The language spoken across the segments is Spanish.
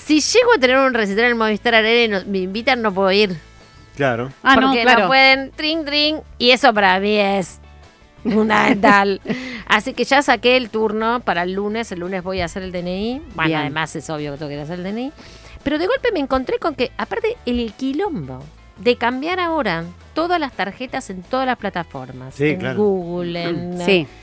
Si llego a tener un recital en el Movistar Arena y me invitan, no puedo ir. Claro. Porque no pueden, tring, y eso para mí es fundamental. Así que ya saqué el turno para el lunes voy a hacer el DNI. Bueno, bien. Además es obvio que tengo que ir a hacer el DNI. Pero de golpe me encontré con que, aparte, el quilombo de cambiar ahora todas las tarjetas en todas las plataformas. Sí, en claro. Google, en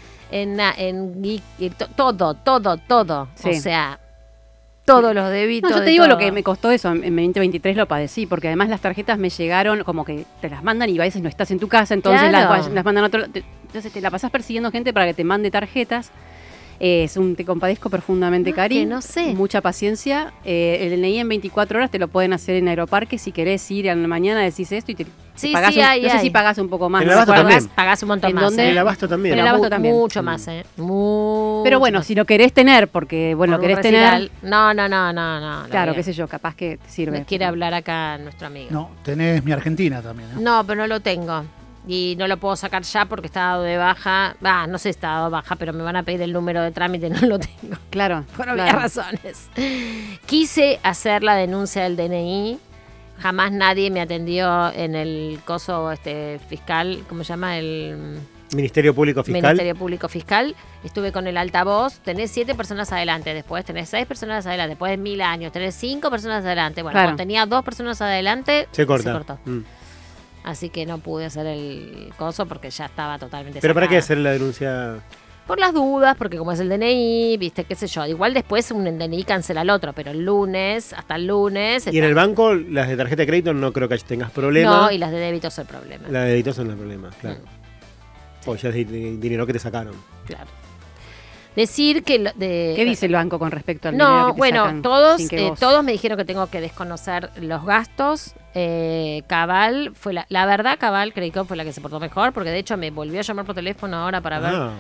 todo. Sí. O sea, todos los débitos. No, yo te digo lo que me costó eso. En 2023 lo padecí, porque además las tarjetas me llegaron como que te las mandan y a veces no estás en tu casa, entonces claro. las mandan a otro. Entonces te la pasás persiguiendo gente para que te mande tarjetas. Te compadezco profundamente, Cari. No sé. Mucha paciencia. El DNI en 24 horas te lo pueden hacer en Aeroparque. Si querés ir a la mañana, decís esto y te pagás. No sé si pagás un poco más. En el Abasto también. Pagás un montón más. En el Abasto también. En el Abasto también. Mucho más, Pero bueno, si lo querés tener, porque bueno, lo querés tener. No. Claro, qué sé yo, capaz que te sirve. Me quiere hablar acá nuestro amigo. No, tenés Mi Argentina también. No, pero no lo tengo. Y no lo puedo sacar ya porque está dado de baja. No sé si está dado de baja, pero me van a pedir el número de trámite, no lo tengo. Claro. Por obvias razones. Quise hacer la denuncia del DNI. Jamás nadie me atendió en el coso fiscal, ¿cómo se llama? El Ministerio Público Fiscal. Ministerio Público Fiscal. Estuve con el altavoz. Tenés 7 personas adelante, después tenés 6 personas adelante, después de 1000 años tenés 5 personas adelante. Bueno, claro. Cuando tenía 2 personas adelante, se cortó. Así que no pude hacer el coso porque ya estaba totalmente ¿Pero sacada. para qué hacer la denuncia? Por las dudas, porque como es el DNI, viste, qué sé yo. Igual después un DNI cancela el otro, pero el lunes, hasta el lunes... Y en el banco, las de tarjeta de crédito no creo que tengas problema. No, y las de débito son el problema. Las de débito son el problema, claro. O ya es dinero que te sacaron. Claro. Decir que... ¿Qué dice el banco con respecto al dinero que te sacan? Todos me dijeron que tengo que desconocer los gastos. Cabal fue la verdad, Cabal Credit Cop fue la que se portó mejor, porque de hecho me volvió a llamar por teléfono ahora para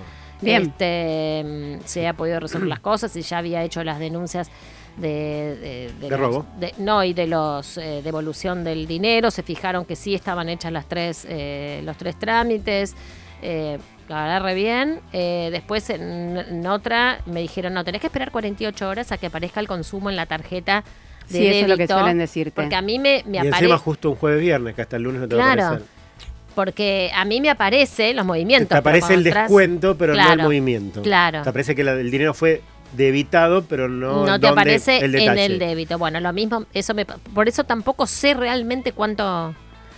ver si ha podido resolver las cosas, y ya había hecho las denuncias de robo. Y de los devolución del dinero. Se fijaron que sí estaban hechas los tres trámites. La verdad, re bien. Después en otra me dijeron, no, tenés que esperar 48 horas a que aparezca el consumo en la tarjeta de débito. Eso es lo que suelen decirte. Porque a mí me aparece... Y encima justo un jueves viernes, que hasta el lunes no te va a aparecer. Porque a mí me aparece los movimientos. Te aparece el descuento, pero no el movimiento. Claro. Te aparece que el dinero fue debitado, pero no te aparece el en el débito. Bueno, lo mismo, por eso tampoco sé realmente cuánto...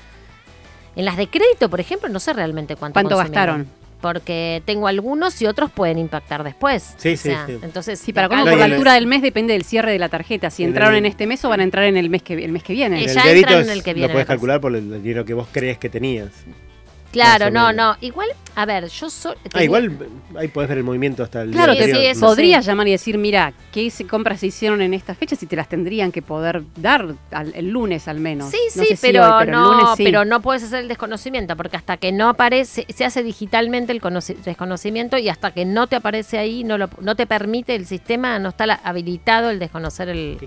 En las de crédito, por ejemplo, no sé realmente cuánto gastaron. Porque tengo algunos y otros pueden impactar después. Sí. Entonces, para cómo por la altura del mes depende del cierre de la tarjeta. Si entraron en este mes o van a entrar en el mes que viene. El débito en el que viene. Lo puedes calcular por el dinero que vos crees que tenías. Claro, no. Igual, a ver, yo soy... igual ahí podés ver el movimiento hasta el día anterior. Sí, podrías llamar y decir, mira, ¿qué compras se hicieron en estas fechas? Y te las tendrían que poder dar el lunes al menos. Sí, no sé pero, si hoy, pero el lunes sí. Pero no puedes hacer el desconocimiento, porque hasta que no aparece, se hace digitalmente el desconocimiento, y hasta que no te aparece ahí, no te permite el sistema, no está habilitado el desconocer el...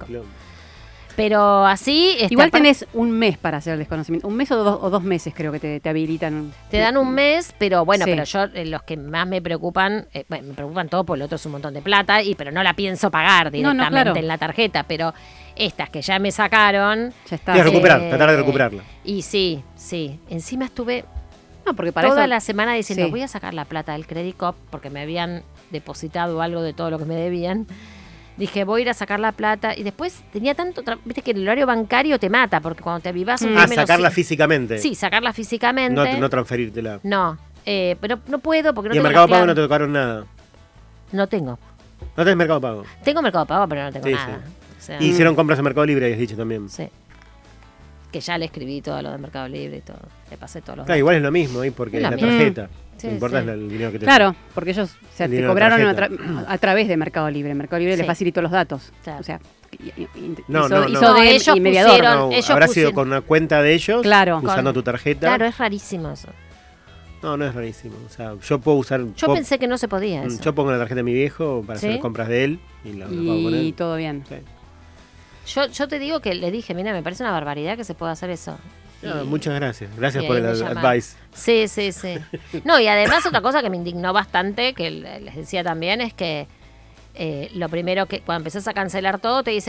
Pero así... Igual tenés un mes para hacer el desconocimiento. Un mes o 2 meses creo que te habilitan. Te dan un mes, pero bueno, pero yo los que más me preocupan, me preocupan todo, porque el otro es un montón de plata, pero no la pienso pagar directamente en la tarjeta. Pero estas que ya me sacaron... Ya está. Tratar de recuperarla. Y sí. Encima estuve porque para toda la semana diciendo, voy a sacar la plata del Credit Cop, porque me habían depositado algo de todo lo que me debían. Dije, voy a ir a sacar la plata. Y después tenía tanto... Viste que el horario bancario te mata, porque cuando te avivás... sacarla físicamente. Sí, sacarla físicamente. No transferírtela. No, pero no puedo porque no tengo... ¿Y en Mercado Pago no te tocaron nada? No tengo. ¿No tenés Mercado Pago? Tengo Mercado Pago, pero no tengo nada. Sí. O sea, hicieron compras en Mercado Libre, habías dicho también. Sí. Que ya le escribí todo lo de Mercado Libre y todo. Le pasé todos los... Claro, igual es lo mismo, porque es la tarjeta. Sí, no importa el dinero que te... Claro, porque ellos te cobraron a través de Mercado Libre. Mercado Libre les facilitó los datos. Claro. O sea, hizo de ellos mediador. Habrá sido con una cuenta de ellos, usando tu tarjeta. Claro, es rarísimo eso. No es rarísimo. O sea, yo puedo usar... Yo pensé que no se podía eso. Yo pongo la tarjeta de mi viejo para hacer compras de él y la pago con él. Y todo bien. Sí. Yo te digo que le dije, mira, me parece una barbaridad que se pueda hacer eso. Muchas gracias. Gracias por el advice. Sí. No, y además otra cosa que me indignó bastante, que les decía también, es que lo primero que cuando empezás a cancelar todo te dice